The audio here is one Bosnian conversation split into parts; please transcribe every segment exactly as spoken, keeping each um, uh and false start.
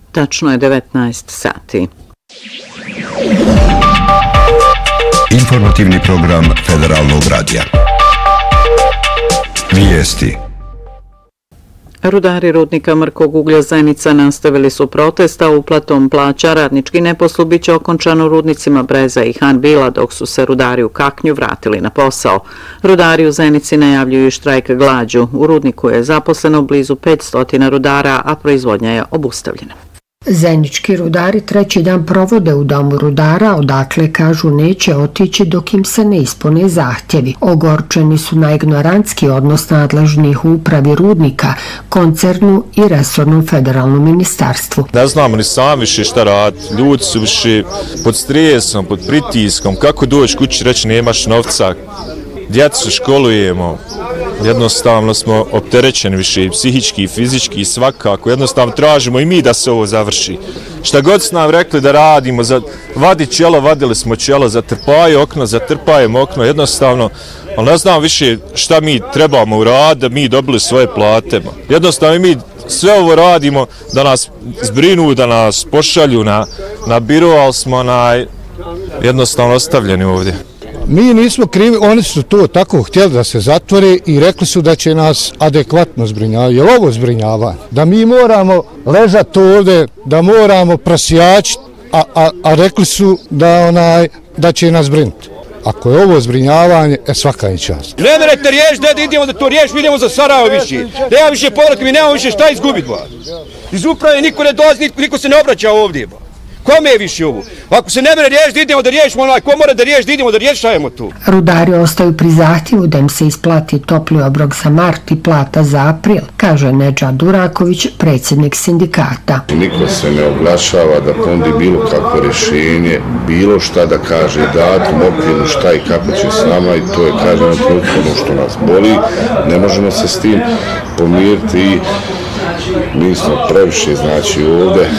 Tačno je devetnaest sati. Informativni program Federalnog radija. Vijesti. Rudari rudnika Mrkog uglja Zenica nastavili su protesta uplatom plaća. Radnički neposlu biće okončan u rudnicima Breza i Han Bila, dok su se rudari u Kaknju vratili na posao. Rudari u Zenici najavljuju štrajk glađu. U rudniku je zaposleno blizu petsto rudara, a proizvodnja je obustavljena. Zenički rudari treći dan provode u domu rudara, odakle kažu neće otići dok im se ne ispune zahtjevi. Ogorčeni su na ignorantski odnos nadležnih u upravi rudnika, koncernu i resornom federalnom ministarstvu. Ne znamo ni sami više šta raditi. Ljudi su više pod stresom, pod pritiskom. Kako doći kući reći nemaš novca? Djecu školujemo. Jednostavno smo opterećeni više, psihički i fizički i svakako. Jednostavno tražimo i mi da se ovo završi. Šta god su nam rekli da radimo, za vadi čelo, vadili smo čelo, zatrpaju okno, zatrpajemo okno, jednostavno, ali ne znam više šta mi trebamo uraditi da mi dobili svoje plate. Jednostavno mi sve ovo radimo da nas zbrinu, da nas pošalju na, na biro, ali smo na, jednostavno ostavljeni ovdje. Mi nismo krivi, oni su to tako htjeli da se zatvore i rekli su da će nas adekvatno zbrinjavati. Je li ovo zbrinjavanje? Da mi moramo ležati ovdje, da moramo prosjačiti, a, a, a rekli su da, onaj, da će nas zbrinuti. Ako je ovo zbrinjavanje, je svaka je čast. Ne merete riješiti, da idemo da to riješimo, idemo za Sarajevo više. Nema više povratka, mi nemamo više šta izgubiti. Iz uprave niko ne dolazi, niko, niko se ne obraća ovdje. Ba. Kome je više ovo? Ako se ne mere riješiti, idemo da riješimo onaj, ko mora da riješiti, idemo da riješajemo tu. Rudari ostaju pri zahtjevu da im se isplati topli obrok za mart i plata za april, kaže Nedžad Duraković, predsjednik sindikata. Niko se ne oglašava da ponudi bilo kakvo rješenje, bilo šta da kaže datum, okvirno šta i kako će s nama i to je kažemo trenutno ono što nas boli. Ne možemo se s tim pomiriti i mi smo previše znači ovdje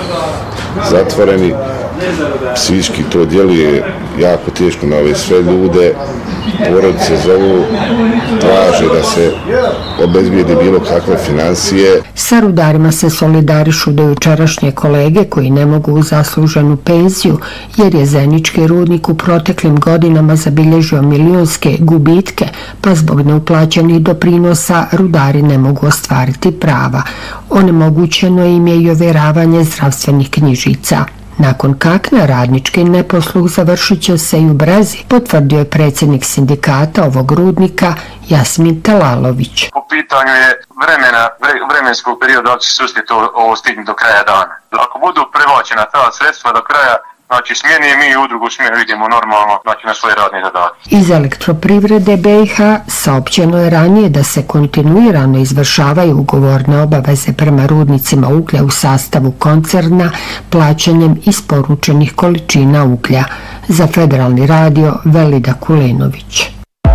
zatvoreni, psihički to djeluje jako teško na ove sve ljude, porodice zovu, traže da se obezbijedi bilo kakve financije. Sa rudarima se solidarišu do jučerašnje kolege koji ne mogu u zasluženu penziju, jer je Zenički rudnik u proteklim godinama zabilježio milionske gubitke, pa zbog neuplaćenih doprinosa rudari ne mogu ostvariti prava. Onemogućeno im je i ovjeravanje zdravstvenih knjižica. Nakon Kakna radnički neposluh završit će se i u Brezi, potvrdio je predsjednik sindikata ovog rudnika Jasmin Talalović. Po pitanju je vremena, vremenskog perioda da će se uspjeti ovo stignuti do kraja dana. Ako budu prebačena ta sredstva do kraja, znači smjeni mi u drugu smjenu idemo normalno, znači na svoje radne zadatke. Iz elektroprivrede B i H saopćeno je ranije da se kontinuirano izvršavaju ugovorne obaveze prema rudnicima uglja u sastavu koncerna plaćanjem isporučenih količina uglja. Za Federalni radio Velida Kulenović.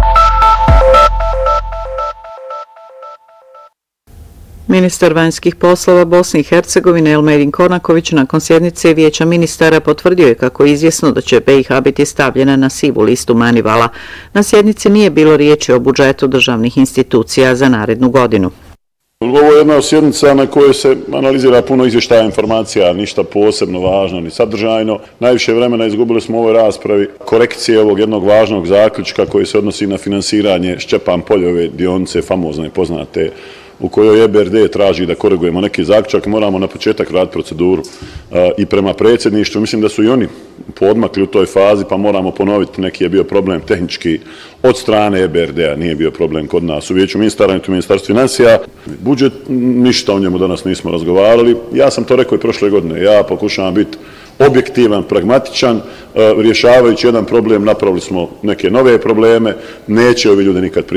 Ministar vanjskih poslova Bosne i Hercegovine Elmedin Kornaković nakon sjednice Vijeća ministara potvrdio je kako je izvjesno da će B i H biti stavljena na sivu listu Manivala. Na sjednici nije bilo riječi o budžetu državnih institucija za narednu godinu. Ovo je jedna od sjednica na kojoj se analizira puno izvještaja informacija, ništa posebno važno ni sadržajno. Najviše vremena izgubili smo u ovoj raspravi korekcije ovog jednog važnog zaključka koji se odnosi na finansiranje Šćepan Poljove dionice, famozne poznate, u kojoj E B R D traži da korigujemo neki zaključak, moramo na početak raditi proceduru i prema predsjedništvu. Mislim da su i oni podmakli u toj fazi, pa moramo ponoviti, neki je bio problem tehnički od strane E B R D-a, nije bio problem kod nas u Vijeću ministara, niti u Ministarstvu financija. Budžet, ništa o njemu danas nismo razgovarali. Ja sam to rekao i prošle godine, ja pokušavam biti objektivan, pragmatičan, rješavajući jedan problem, napravili smo neke nove probleme, neće ovi ljudi nikad pristati